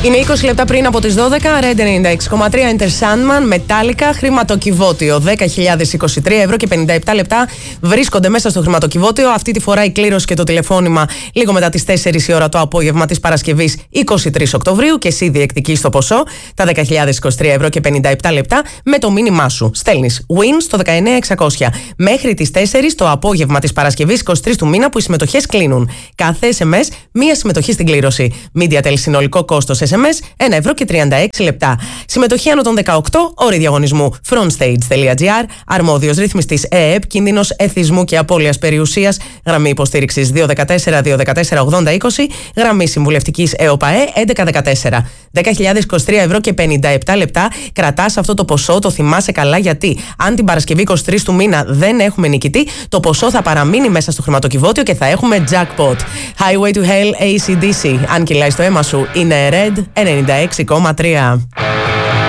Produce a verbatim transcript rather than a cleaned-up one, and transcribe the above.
Είναι είκοσι λεπτά πριν από τις δώδεκα, Red ενενήντα έξι κόμμα τρία, Enter Sandman, Metallica, χρηματοκιβώτιο δέκα χιλιάδες είκοσι τρία ευρώ και πενήντα επτά λεπτά βρίσκονται μέσα στο χρηματοκιβώτιο. Αυτή τη φορά η κλήρωση και το τηλεφώνημα λίγο μετά τις τέσσερις η ώρα το απόγευμα της Παρασκευής είκοσι τρεις Οκτωβρίου και εσύ διεκδικείς το ποσό, τα δέκα χιλιάδες είκοσι τρία ευρώ και πενήντα επτά λεπτά με το μήνυμά σου. Στέλνεις win στο δεκαεννιά εξακόσια μέχρι τις τέσσερις το απόγευμα της Παρασκευής είκοσι τρεις του μήνα που οι συμμετοχές κλείνουν. Κάθε ες εμ ες μία συμμετοχή στην κλήρωση. MediaTel συνολικό κόστος ες εμ ες ένα ευρώ και τριάντα έξι λεπτά. Συμμετοχή άνω των δεκαοκτώ, όροι διαγωνισμού frontstage.gr, αρμόδιος ρύθμιστης ΕΕΠ, κίνδυνος εθισμού και απώλειας περιουσίας, γραμμή υποστήριξης δύο ένα τέσσερα δύο ένα τέσσερα ογδόντα είκοσι, γραμμή συμβουλευτικής ΕΟΠΑΕ έντεκα δεκατέσσερα. δέκα χιλιάδες είκοσι τρία ευρώ και πενήντα επτά λεπτά. Κρατάς αυτό το ποσό, το θυμάσαι καλά, γιατί αν την Παρασκευή είκοσι τρεις του μήνα δεν έχουμε νικητή, το ποσό θα παραμείνει μέσα στο χρηματοκιβώτιο και θα έχουμε jackpot. Highway to Hell έι σι ντι σι. Αν κυλάει στο αίμα σου, είναι Red ενενήντα έξι κόμμα τρία.